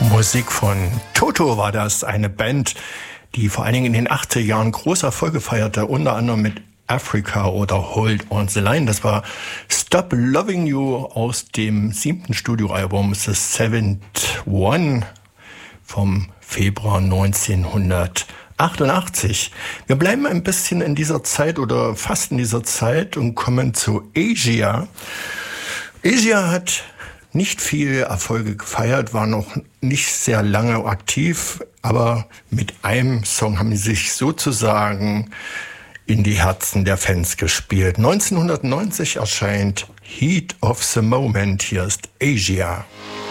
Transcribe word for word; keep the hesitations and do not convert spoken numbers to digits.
Musik von Toto war das, eine Band, die vor allen Dingen in den achtziger Jahren große Erfolge feierte, unter anderem mit Africa oder Hold on the Line. Das war Stop Loving You aus dem siebten Studioalbum The Seventh One vom Februar neunzehnhundertachtundachtzig. Wir bleiben ein bisschen in dieser Zeit oder fast in dieser Zeit und kommen zu Asia. Asia hat nicht viel Erfolge gefeiert, war noch nicht sehr lange aktiv, aber mit einem Song haben sie sich sozusagen in die Herzen der Fans gespielt. neunzehnhundertneunzig erscheint Heat of the Moment. Hier ist Asia.